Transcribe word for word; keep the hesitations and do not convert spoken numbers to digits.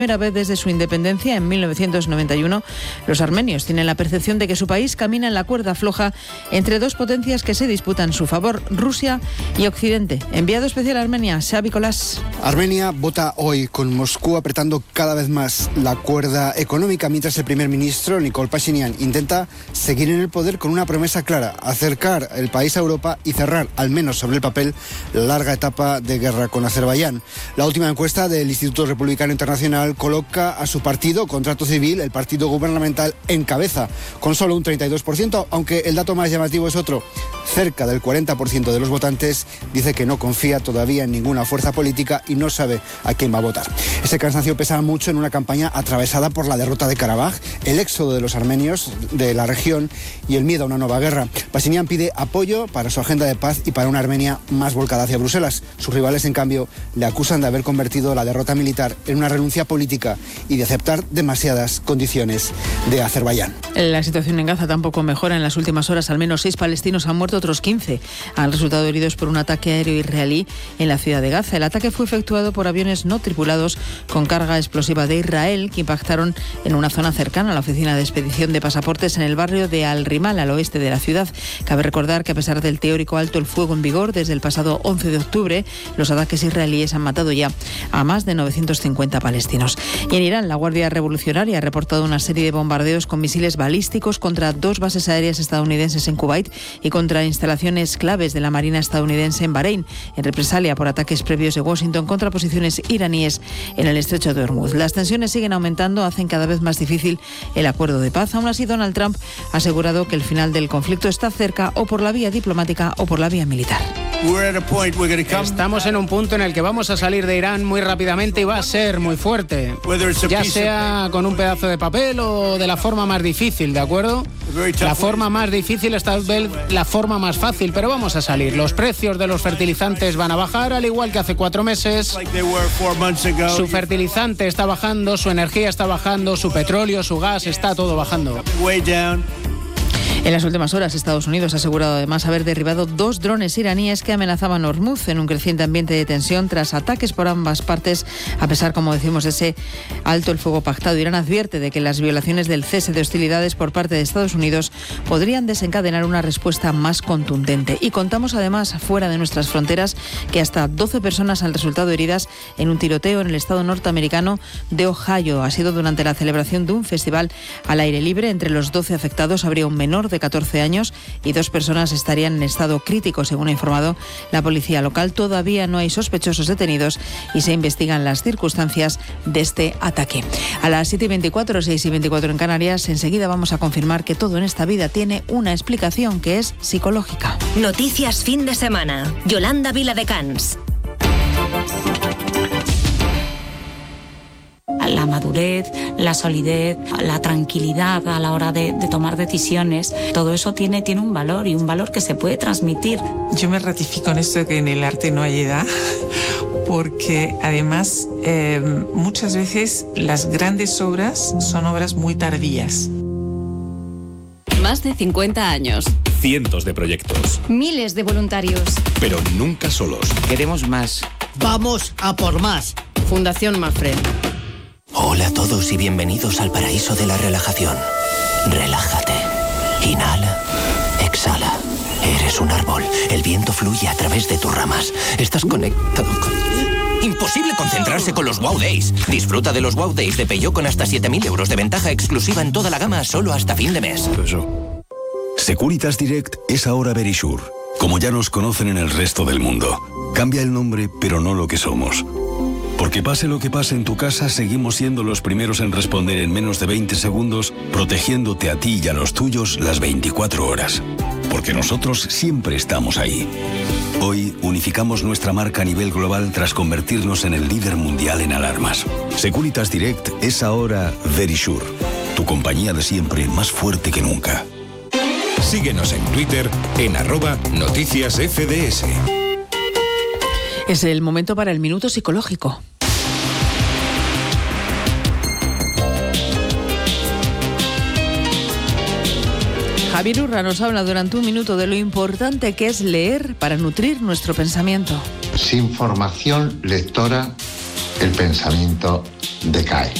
Primera vez desde su independencia en mil novecientos noventa y uno, los armenios tienen la percepción de que su país camina en la cuerda floja entre dos potencias que se disputan su favor, Rusia y Occidente. Enviado especial a Armenia, Xavi Colás. Armenia vota hoy, con Moscú apretando cada vez más la cuerda económica, mientras el primer ministro, Nikol Pashinyan, intenta seguir en el poder con una promesa clara: acercar el país a Europa y cerrar, al menos sobre el papel, la larga etapa de guerra con Azerbaiyán. La última encuesta del Instituto Republicano Internacional coloca a su partido, Contrato Civil, el partido gubernamental, en cabeza, con solo un treinta y dos por ciento, aunque el dato más llamativo es otro. Cerca del cuarenta por ciento de los votantes dice que no confía todavía en ninguna fuerza política y no sabe a quién va a votar. Ese cansancio pesa mucho en una campaña atravesada por la derrota de Karabaj, el éxodo de los armenios de la región y el miedo a una nueva guerra. Pashinyan pide apoyo para su agenda de paz y para una Armenia más volcada hacia Bruselas. Sus rivales, en cambio, le acusan de haber convertido la derrota militar en una renuncia política y de aceptar demasiadas condiciones de Azerbaiyán. La situación en Gaza tampoco mejora. En las últimas horas, al menos seis palestinos han muerto, otros quince han resultado heridos por un ataque aéreo israelí en la ciudad de Gaza. El ataque fue efectuado por aviones no tripulados con carga explosiva de Israel, que impactaron en una zona cercana a la oficina de expedición de pasaportes en el barrio de Al-Rimal, al oeste de la ciudad. Cabe recordar que, a pesar del teórico alto el fuego en vigor desde el pasado once de octubre, los ataques israelíes han matado ya a más de novecientos cincuenta palestinos. Y en Irán, la Guardia Revolucionaria ha reportado una serie de bombardeos con misiles balísticos contra dos bases aéreas estadounidenses en Kuwait y contra instalaciones claves de la Marina estadounidense en Bahrein, en represalia por ataques previos de Washington contra posiciones iraníes en el estrecho de Hormuz. Las tensiones siguen aumentando, hacen cada vez más difícil el acuerdo de paz. Aún así, Donald Trump ha asegurado que el final del conflicto está cerca, o por la vía diplomática o por la vía militar. Estamos en un punto en el que vamos a salir de Irán muy rápidamente y va a ser muy fuerte, ya sea con un pedazo de papel o de la forma más difícil, ¿de acuerdo? La forma más difícil es tal vez la forma más fácil, pero vamos a salir. Los precios de los fertilizantes van a bajar, al igual que hace cuatro meses. Su fertilizante está bajando, su energía está bajando, su petróleo, su gas, está todo bajando. En las últimas horas, Estados Unidos ha asegurado además haber derribado dos drones iraníes que amenazaban Hormuz, en un creciente ambiente de tensión tras ataques por ambas partes. A pesar, como decimos, de ese alto el fuego pactado, Irán advierte de que las violaciones del cese de hostilidades por parte de Estados Unidos podrían desencadenar una respuesta más contundente. Y contamos además, fuera de nuestras fronteras, que hasta doce personas han resultado heridas en un tiroteo en el estado norteamericano de Ohio. Ha sido durante la celebración de un festival al aire libre. Entre los doce afectados habría un menor de catorce años y dos personas estarían en estado crítico, según ha informado la policía local. Todavía no hay sospechosos detenidos y se investigan las circunstancias de este ataque. A las siete y veinticuatro, seis y veinticuatro en Canarias, enseguida vamos a confirmar que todo en esta vida tiene una explicación, que es psicológica. Noticias fin de semana. Yolanda Viladecans. La madurez, la solidez, la tranquilidad a la hora de, de tomar decisiones, todo eso tiene, tiene un valor, y un valor que se puede transmitir. Yo me ratifico en esto de que en el arte no hay edad, porque además eh, muchas veces las grandes obras son obras muy tardías. Más de cincuenta años. Cientos de proyectos. Miles de voluntarios. Pero nunca solos. Queremos más. Vamos a por más. Fundación Mafre. Hola a todos y bienvenidos al paraíso de la relajación. Relájate. Inhala. Exhala. Eres un árbol. El viento fluye a través de tus ramas. Estás conectado con... Imposible concentrarse con los Wow Days. Disfruta de los Wow Days de Peugeot con hasta siete mil euros de ventaja exclusiva en toda la gama, solo hasta fin de mes. Securitas Direct es ahora Verisure, como ya nos conocen en el resto del mundo. Cambia el nombre, pero no lo que somos. Porque pase lo que pase en tu casa, seguimos siendo los primeros en responder en menos de veinte segundos, protegiéndote a ti y a los tuyos las veinticuatro horas. Porque nosotros siempre estamos ahí. Hoy unificamos nuestra marca a nivel global tras convertirnos en el líder mundial en alarmas. Securitas Direct es ahora Verisure, tu compañía de siempre, más fuerte que nunca. Síguenos en Twitter en arroba noticias F D S. Es el momento para el minuto psicológico. Javier Urra nos habla durante un minuto de lo importante que es leer para nutrir nuestro pensamiento. Sin formación lectora, el pensamiento decae.